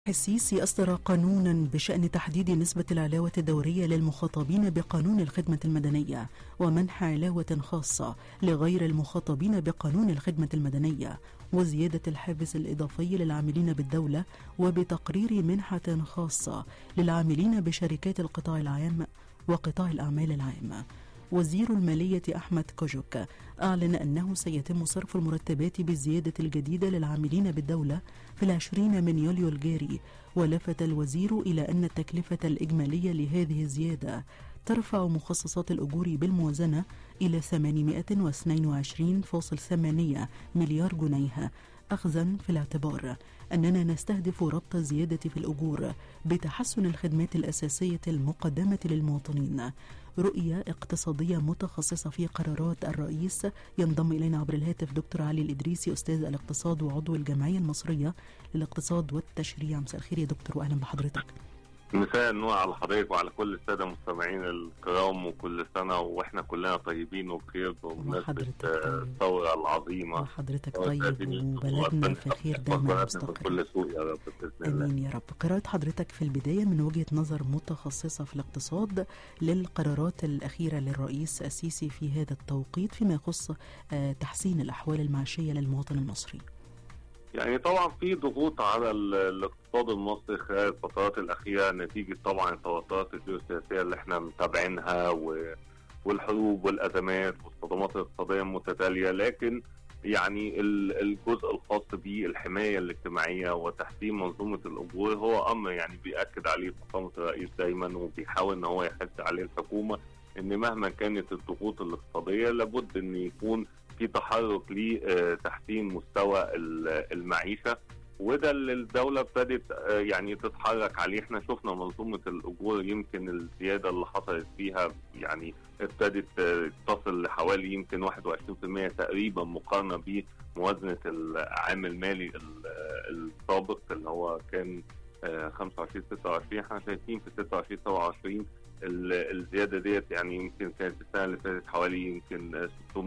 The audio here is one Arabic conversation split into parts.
السيسي أصدر قانونا بشأن تحديد نسبة العلاوة الدورية للمخاطبين بقانون الخدمة المدنية ومنح علاوة خاصة لغير المخاطبين بقانون الخدمة المدنية وزيادة الحافز الإضافي للعاملين بالدولة وبتقرير منحة خاصة للعاملين بشركات القطاع العام وقطاع الأعمال العام. وزير المالية أحمد كوجوك أعلن أنه سيتم صرف المرتبات بالزيادة الجديدة للعاملين بالدولة في 20 من يوليو الجاري، ولفت الوزير إلى أن التكلفة الإجمالية لهذه الزيادة ترفع مخصصات الأجور بالموازنة إلى 822.8 مليار جنيه، أخذا في الاعتبار أننا نستهدف ربط الزيادة في الأجور بتحسن الخدمات الأساسية المقدمة للمواطنين. رؤية اقتصادية متخصصة في قرارات الرئيس. ينضم إلينا عبر الهاتف دكتور علي الإدريسي، أستاذ الاقتصاد وعضو الجمعية المصرية للاقتصاد والتشريع. مساء الخير يا دكتور وأهلا بحضرتك. مساء النور على حضرتك وعلى كل السادة المستمعين الكرام، وكل سنة وإحنا كلنا طيبين وبخير بمناسبة الثورة العظيمة. حضرتك طيب وبلدنا في خير دايما مستقر. كل سوء يا رب بإذن الله. آمين يا رب. قراءة حضرتك في البداية من وجهة نظر متخصصة في الاقتصاد للقرارات الأخيرة للرئيس السيسي في هذا التوقيت فيما يخص تحسين الأحوال المعيشية للمواطن المصري. يعني طبعا في ضغوط على الاقتصاد المصري خلال الفترات الأخيرة نتيجة طبعا التوترات الجيوسياسية اللي احنا متابعينها والحروب والأزمات والصدمات الاقتصادية المتتالية، لكن يعني الجزء الخاص بالحماية الاجتماعية وتحسين منظومة الأجور هو أمر يعني بيأكد عليه فخامة الرئيس دايما، وبيحاول ان هو يحث عليه الحكومة ان مهما كانت الضغوط الاقتصادية لابد ان يكون في تحرك لتحسين مستوى المعيشة، وده اللي الدولة ابتدت يعني تتحرك عليه. احنا شفنا منظومة الأجور يمكن الزيادة اللي حصلت فيها يعني ابتدت تصل لحوالي يمكن 21% تقريبا مقارنة بموازنة العام المالي السابق اللي هو كان 25-26. احنا شايفين في 26-27 الزيادة ديت يعني يمكن كانت السنة اللي فاتت حوالي يمكن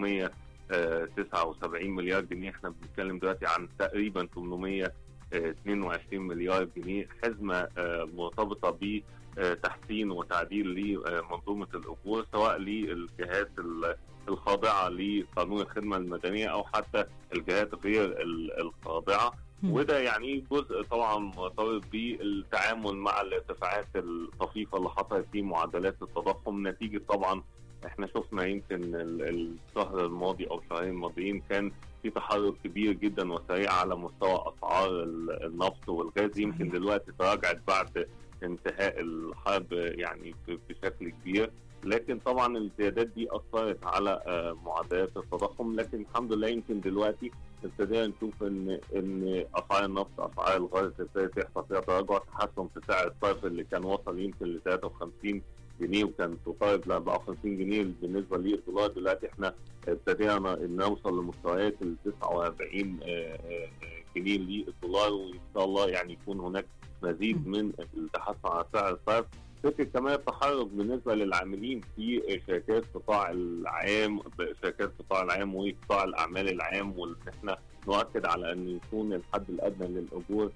679 مليار جنيه، احنا بنتكلم دلوقتي عن تقريبا 822 مليار جنيه، حزمة مرتبطة بتحسين وتعديل لمنظومة الأجور سواء للجهات الخاضعة لقانون الخدمة المدنية أو حتى الجهات غير الخاضعة. وده يعني جزء طبعا مرتبط بالتعامل مع الارتفاعات الطفيفة اللي حصلت في معدلات التضخم نتيجة طبعا احنا شفنا يمكن الشهر الماضي او الشهرين الماضيين كان في تحرك كبير جدا وسريع على مستوى اسعار النفط والغاز، يمكن دلوقتي تراجعت بعد انتهاء الحرب يعني بشكل كبير، لكن طبعا الزيادات دي اثرت على معدلات التضخم. لكن الحمد لله يمكن دلوقتي ابتدينا نشوف ان اسعار النفط اسعار الغاز ابتدت يحصل فيها تراجع، تحسن في سعر الصرف اللي كان وصل يمكن ل 53 جنيه وكان تقارب ل 54 جنيه بالنسبه للدولار. دلوقتي احنا ابتدينا نوصل لمستويات ال 49 جنيه للدولار، وان شاء الله يعني يكون هناك مزيد من التحسن على سعر الصرف. فكره كمان التحرك بالنسبه للعاملين في شركات القطاع العام وقطاع الاعمال العام، وان احنا نؤكد على ان يكون الحد الادنى للاجور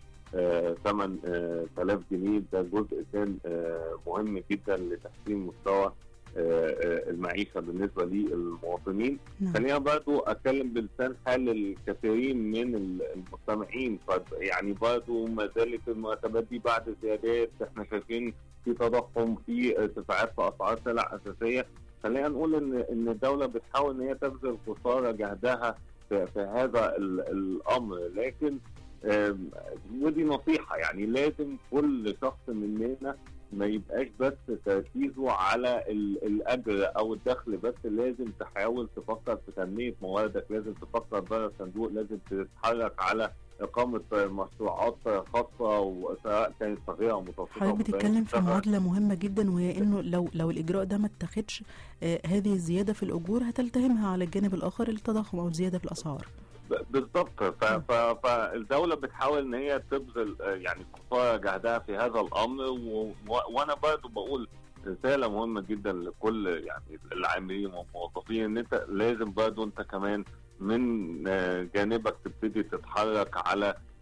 8000 جنيه، ده جزء كان مهم جدا لتحسين مستوى المعيشة بالنسبة للمواطنين. خلينا برضو أتكلم بلسان حال الكثيرين من المستمعين، يعني برضو ما زالت المرتبات دي بعد زيادات احنا شايفين في تضخم في ارتفاعات في أسعار سلع أساسية. خلينا نقول إن الدولة بتحاول إن هي تبذل قصارى جهدها في هذا الأمر، لكن ودي نصيحة يعني لازم كل شخص مننا ما يبقاش بس تركيزه على الأجر أو الدخل بس، لازم تحاول تفكر في تنمية مواردك، لازم تفكر بره الصندوق، لازم تتحرك على إقامة مشروعات خاصة وسواء كانت صغيرة أو متوسطة. حضرتك بتتكلم في معادلة مهمة جدا، وهي إنه لو الإجراء ده ما اتخذش هذه الزيادة في الأجور هتلتهمها على الجانب الآخر التضخم أو الزيادة في الأسعار. بالضبط. فالدولة بتحاول ان هي تبذل يعني قصارى جهدها في هذا الامر، وانا برضه بقول رسالة مهمة جدا لكل يعني العاملين والموظفين ان انت لازم برضه انت كمان من جانبك تبتدي تتحرك على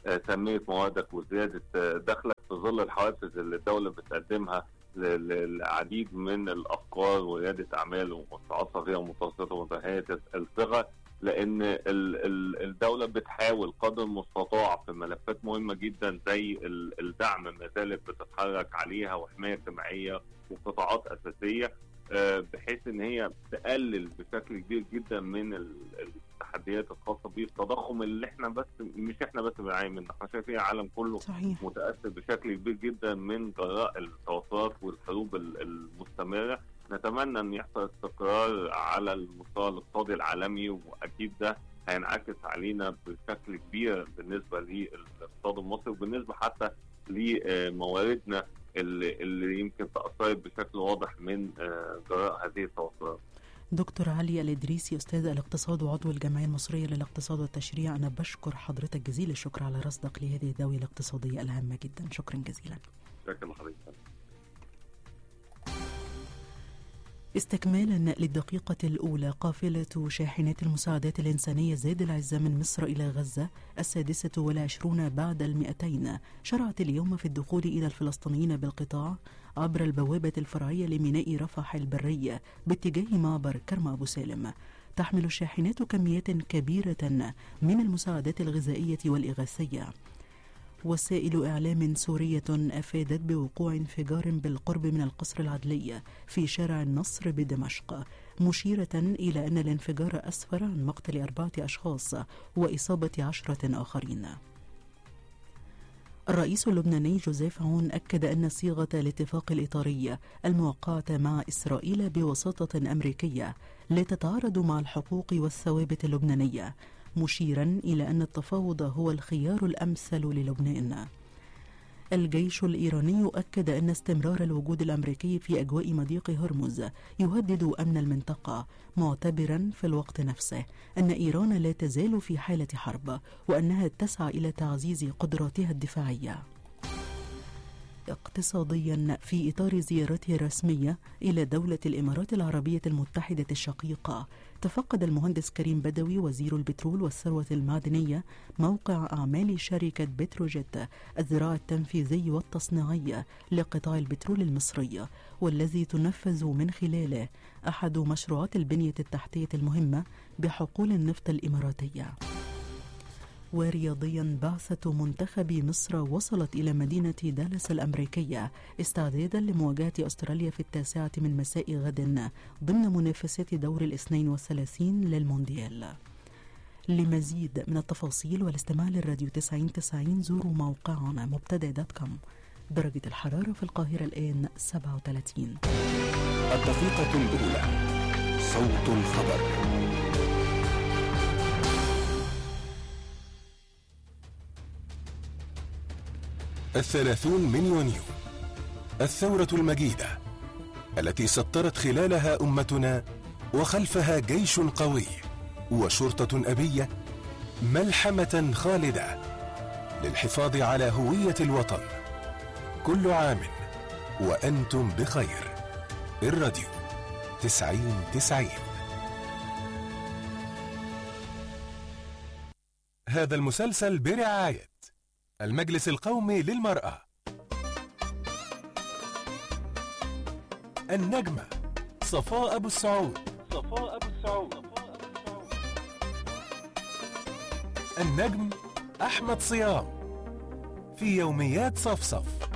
تنمية موادك وزيادة دخلك في ظل الحوافز اللي الدولة بتقدمها للعديد من الأفكار وريادة أعمال ومشروعات صغيرة ومتوسطة ومتناهية الصغر، لأن الدولة بتحاول قدر المستطاع في ملفات مهمة جدا زي الدعم ما زالت بتتحرك عليها وحماية اجتماعية وقطاعات أساسية، بحيث ان هي تقلل بشكل كبير جدا من التحديات الخاصه بالتضخم اللي مش احنا بس بنعاني منه، احنا شايفين العالم كله صحيح متاثر بشكل كبير جدا من جراء التوترات والحروب المستمره. نتمنى ان يحصل استقرار على المستوى الاقتصادي العالمي، واكيد ده هينعكس علينا بشكل كبير بالنسبه للاقتصاد المصري وبالنسبه حتى لمواردنا اللي يمكن تأثرت بشكل واضح من جراء هذه التوترات. دكتور علي الإدريسي، أستاذ الاقتصاد وعضو الجمعية المصرية للاقتصاد والتشريع، أنا بشكر حضرتك جزيل الشكر على رصدك لهذه الزاوية الاقتصادية الهامة جدا. شكرا جزيلا. شكرا لحضرتك. استكمالا للدقيقة الأولى، قافلة شاحنات المساعدات الإنسانية زاد العزة من مصر إلى غزة 26 بعد 200 شرعت اليوم في الدخول إلى الفلسطينيين بالقطاع عبر البوابة الفرعية لميناء رفح البرية باتجاه معبر كرم أبو سالم. تحمل الشاحنات كميات كبيرة من المساعدات الغذائية والإغاثية. وسائل إعلام سورية أفادت بوقوع انفجار بالقرب من القصر العدلي في شارع النصر بدمشق، مشيرة إلى أن الانفجار أسفر عن مقتل 4 أشخاص وإصابة 10 آخرين. الرئيس اللبناني جوزيف عون أكد أن صيغة الاتفاق الإطاري الموقعة مع إسرائيل بوساطة أمريكية لا تتعارض مع الحقوق والثوابت اللبنانية، مشيرا إلى أن التفاوض هو الخيار الأمثل للبنان. الجيش الإيراني أكد أن استمرار الوجود الأمريكي في أجواء مضيق هرمز يهدد أمن المنطقة، معتبرا في الوقت نفسه أن إيران لا تزال في حالة حرب وأنها تسعى إلى تعزيز قدراتها الدفاعية. اقتصاديا، في إطار زيارته الرسمية إلى دولة الإمارات العربية المتحدة الشقيقة، تفقد المهندس كريم بدوي وزير البترول والثروة المعدنية موقع أعمال شركة بتروجيت الذراع التنفيذي والتصنيعي لقطاع البترول المصري، والذي تنفذ من خلاله أحد مشروعات البنية التحتية المهمة بحقول النفط الإماراتية. ورياضيا، بعثة منتخب مصر وصلت إلى مدينة دالاس الأمريكية استعدادا لمواجهة أستراليا في 9 مساء غد ضمن منافسات دور 32 للمونديال. لمزيد من التفاصيل والاستماع للراديو 90 زوروا موقعنا مبتدأ.com. درجة الحرارة في القاهرة الآن 37. الدقيقة الأولى، صوت الخبر. 30 من يونيو، الثورة المجيدة التي سطرت خلالها أمتنا وخلفها جيش قوي وشرطة أبية، ملحمة خالدة للحفاظ على هوية الوطن. كل عام وأنتم بخير. الراديو 90. هذا المسلسل برعاية المجلس القومي للمرأة. النجمة صفاء أبو السعود. النجم أحمد صيام في يوميات صفصف.